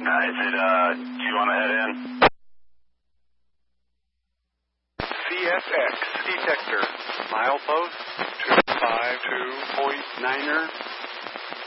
do you want to head in? CSX detector, milepost 252.9er.